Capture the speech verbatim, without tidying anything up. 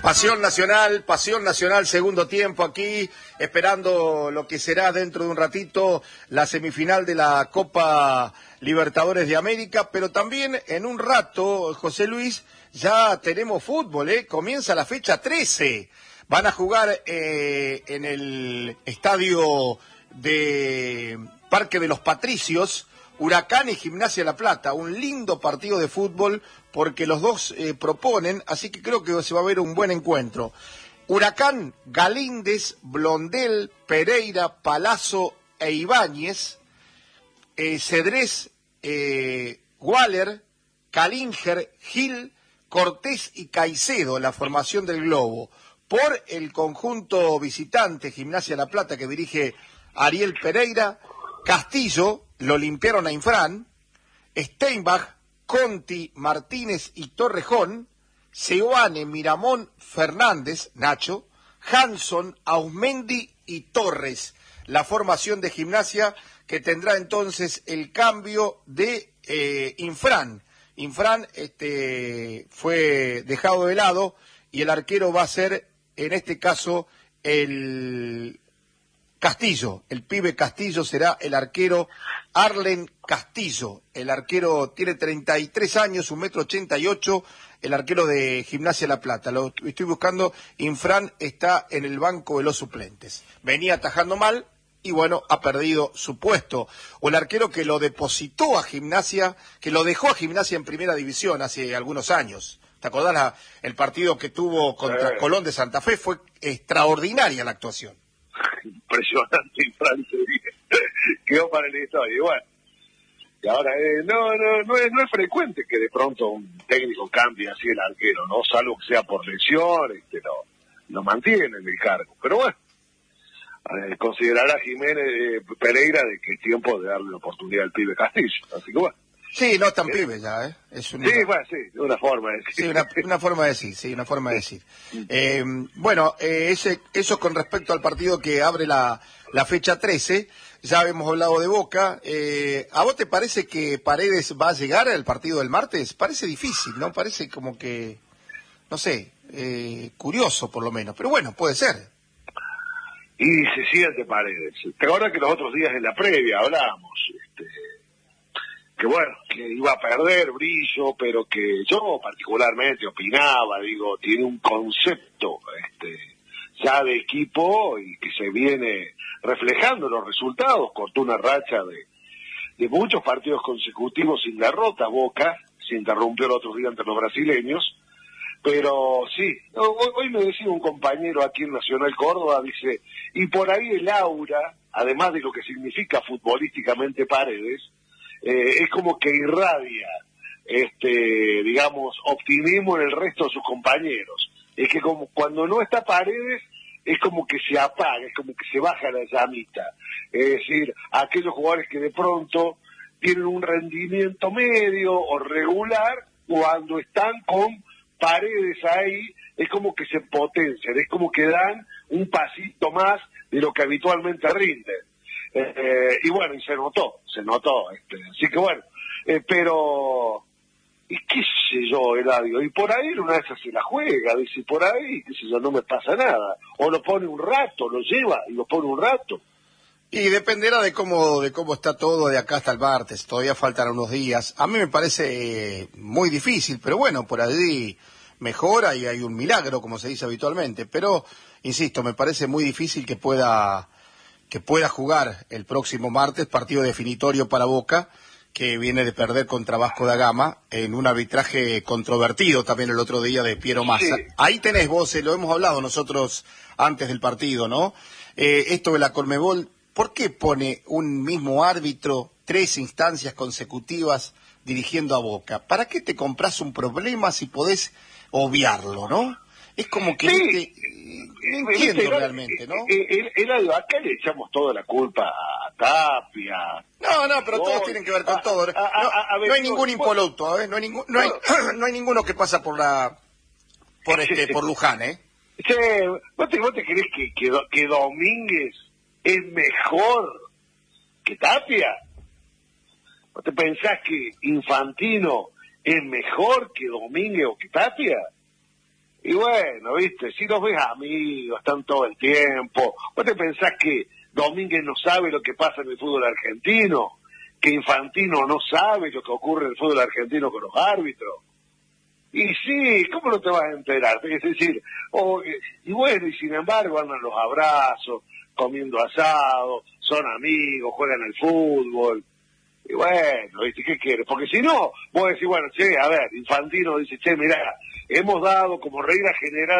Pasión Nacional, Pasión Nacional, segundo tiempo aquí, esperando lo que será dentro de un ratito la semifinal de la Copa Libertadores de América, pero también en un rato, José Luis, ya tenemos fútbol, ¿eh? Comienza la fecha trece. Van a jugar eh, en el estadio de Parque de los Patricios, Huracán y Gimnasia de La Plata, un lindo partido de fútbol porque los dos eh, proponen, así que creo que se va a ver un buen encuentro. Huracán, Galíndez, Blondel, Pereira, Palazzo e Ibáñez, eh, Cedrés, eh, Waller, Calinger, Gil, Cortés y Caicedo, la formación del Globo. Por el conjunto visitante Gimnasia de La Plata que dirige Ariel Pereira, Castillo, lo limpiaron a Infran, Steinbach, Conti, Martínez y Torrejón, Seoane, Miramón, Fernández, Nacho, Hanson, Ausmendi y Torres. La formación de Gimnasia que tendrá entonces el cambio de eh, Infran. Infran este, fue dejado de lado y el arquero va a ser, en este caso, el Castillo. El pibe Castillo será el arquero. Arlen Castillo, el arquero tiene treinta y tres años, un metro ochenta y ocho, el arquero de Gimnasia La Plata. Lo estoy buscando, Infran está en el banco de los suplentes. Venía atajando mal y bueno, ha perdido su puesto. O el arquero que lo depositó a Gimnasia, que lo dejó a Gimnasia en primera división hace algunos años. ¿Te acordás la, el partido que tuvo contra eh. Colón de Santa Fe? Fue extraordinaria la actuación. Impresionante, Infran, quedó para la historia. Y bueno, y ahora eh, no, no, no, es, no es frecuente que de pronto un técnico cambie así el arquero, ¿no? Salvo que sea por lesión, este, lo, lo mantiene en el cargo. Pero bueno, eh, considerará Jiménez eh, Pereira de que es tiempo de darle la oportunidad al pibe Castillo. Así que bueno. Sí, no es tan pibe ya, ¿eh? Es una... Sí, bueno, sí, una forma de decir. Sí, una, una forma de decir, sí, una forma de decir. Eh, bueno, eh, ese, eso con respecto al partido que abre la, la fecha trece, ya hemos hablado de Boca. Eh, ¿A vos te parece que Paredes va a llegar al partido del martes? Parece difícil, ¿no? Parece como que, no sé, eh, curioso por lo menos, pero bueno, puede ser. Y se siente Paredes. ¿Te acuerdas que los otros días en la previa hablábamos? Este... que bueno, que iba a perder brillo, pero que yo particularmente opinaba, digo, tiene un concepto este, ya de equipo y que se viene reflejando los resultados, cortó una racha de, de muchos partidos consecutivos sin derrota, Boca, se interrumpió el otro día ante los brasileños, pero sí, hoy, hoy me decía un compañero aquí en Nacional Córdoba, dice, y por ahí el aura, además de lo que significa futbolísticamente Paredes, Eh, es como que irradia, este, digamos, optimismo en el resto de sus compañeros. Es que como cuando no está Paredes, es como que se apaga, es como que se baja la llamita. Es decir, aquellos jugadores que de pronto tienen un rendimiento medio o regular, cuando están con Paredes ahí, es como que se potencian, es como que dan un pasito más de lo que habitualmente rinden. Eh, y bueno, y se notó, se notó, este, así que bueno, eh, pero, y qué sé yo, Eladio, y por ahí una vez se la juega, dice, por ahí, qué sé yo, no me pasa nada, o lo pone un rato, lo lleva y lo pone un rato. Y dependerá de cómo, de cómo está todo de acá hasta el martes, todavía faltan unos días, a mí me parece muy difícil, pero bueno, por allí mejora y hay un milagro, como se dice habitualmente, pero, insisto, me parece muy difícil que pueda... que pueda jugar el próximo martes, partido definitorio para Boca, que viene de perder contra Vasco da Gama, en un arbitraje controvertido también el otro día de Piero Massa. Sí. Ahí tenés vos, eh, lo hemos hablado nosotros antes del partido, ¿no? Eh, esto de la Conmebol, ¿por qué pone un mismo árbitro tres instancias consecutivas dirigiendo a Boca? ¿Para qué te compras un problema si podés obviarlo, no? Es como que... Sí. Este, no entiendo ¿Viste, realmente, ¿no? El, el, el, acá le echamos toda la culpa a Tapia. No, no, pero no, todos tienen que ver con a, todo. No, a, a, a ver, no hay no, ningún impoluto, ¿eh? No hay, ningún, no, hay, no hay ninguno que pasa por la por este por Luján, ¿eh? Che, ¿vos te, vos te crees que, que, que Domínguez es mejor que Tapia? ¿Vos te pensás que Infantino es mejor que Domínguez o que Tapia? Y bueno, viste, si los ves amigos, están todo el tiempo. ¿Vos te pensás que Domínguez no sabe lo que pasa en el fútbol argentino? ¿Que Infantino no sabe lo que ocurre en el fútbol argentino con los árbitros? Y sí, ¿cómo no te vas a enterar? Es decir, oh, y bueno, y sin embargo andan los abrazos, comiendo asado, son amigos, juegan al fútbol. Y bueno, ¿viste qué quieres? Porque si no, vos decís, bueno, che, a ver, Infantino dice, che, mirá, hemos dado como regla general